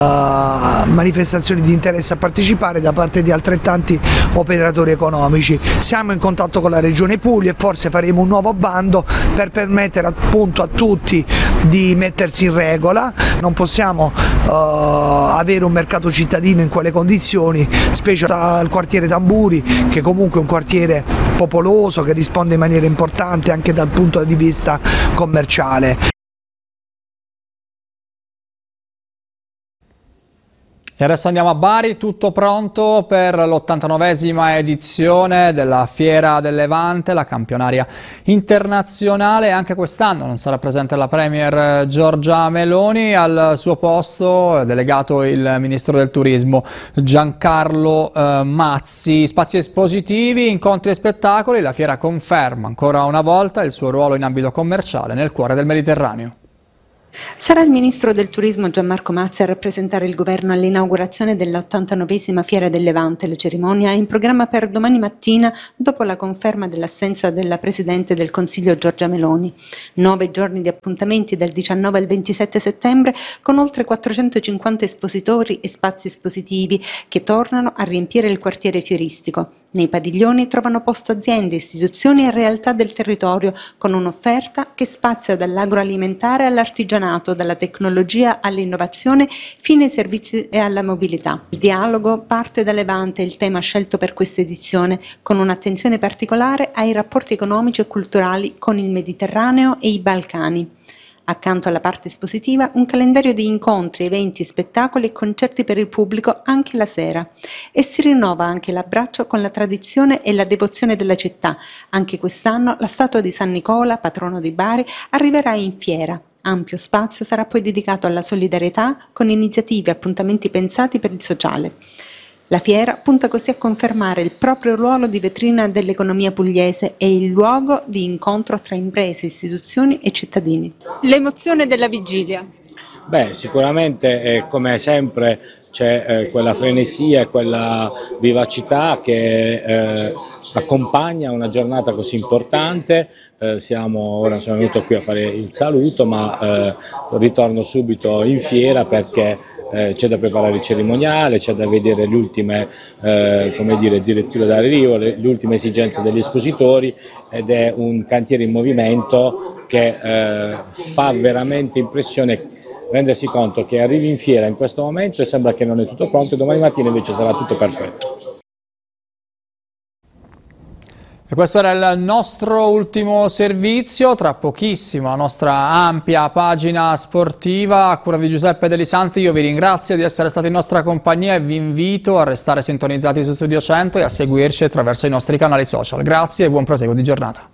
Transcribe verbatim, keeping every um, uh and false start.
manifestazioni di interesse a partecipare da parte di altrettanti operatori economici. Siamo in contatto con la Regione Puglia e forse faremo un nuovo bando per permettere appunto a tutti di mettersi in regola. Non possiamo uh, avere un mercato cittadino in quelle condizioni, specie al quartiere Tamburi, che comunque è un quartiere popoloso che risponde in maniera importante anche dal punto di vista commerciale. E adesso andiamo a Bari, tutto pronto per l'ottantanovesima edizione della Fiera del Levante, la campionaria internazionale. Anche quest'anno non sarà presente la Premier Giorgia Meloni, al suo posto è delegato il Ministro del Turismo Giancarlo eh, Mazzi. Spazi espositivi, incontri e spettacoli, la fiera conferma ancora una volta il suo ruolo in ambito commerciale nel cuore del Mediterraneo. Sarà il Ministro del Turismo Gianmarco Mazzi a rappresentare il Governo all'inaugurazione dell'ottantanovesima Fiera del Levante. La cerimonia è in programma per domani mattina dopo la conferma dell'assenza della Presidente del Consiglio Giorgia Meloni. Nove giorni di appuntamenti dal diciannove al ventisette settembre con oltre quattrocentocinquanta espositori e spazi espositivi che tornano a riempire il quartiere fieristico. Nei padiglioni trovano posto aziende, istituzioni e realtà del territorio con un'offerta che spazia dall'agroalimentare all'artigianato, dalla tecnologia all'innovazione fino ai servizi e alla mobilità. Il dialogo parte da Levante, il tema scelto per questa edizione, con un'attenzione particolare ai rapporti economici e culturali con il Mediterraneo e i Balcani. Accanto alla parte espositiva, un calendario di incontri, eventi, spettacoli e concerti per il pubblico anche la sera. E si rinnova anche l'abbraccio con la tradizione e la devozione della città. Anche quest'anno la statua di San Nicola, patrono di Bari, arriverà in fiera. Ampio spazio sarà poi dedicato alla solidarietà con iniziative e appuntamenti pensati per il sociale. La fiera punta così a confermare il proprio ruolo di vetrina dell'economia pugliese e il luogo di incontro tra imprese, istituzioni e cittadini. L'emozione della vigilia. Beh, sicuramente eh, come sempre c'è eh, quella frenesia e quella vivacità che eh, accompagna una giornata così importante. Eh, siamo, ora sono venuto qui a fare il saluto, ma eh, ritorno subito in fiera perché Eh, c'è da preparare il cerimoniale, c'è da vedere le ultime eh, come dire, diretture d'arrivo, le, le ultime esigenze degli espositori ed è un cantiere in movimento che eh, fa veramente impressione rendersi conto che arrivi in fiera in questo momento e sembra che non è tutto pronto e domani mattina invece sarà tutto perfetto. E questo era il nostro ultimo servizio, tra pochissimo la nostra ampia pagina sportiva a cura di Giuseppe Delisanti. Io vi ringrazio di essere stati in nostra compagnia e vi invito a restare sintonizzati su Studio cento e a seguirci attraverso i nostri canali social. Grazie e buon proseguo di giornata.